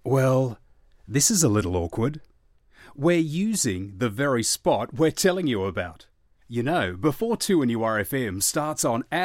Well, this is a little awkward. We're using the very spot we're telling you about. You know, before 2NURFM starts on our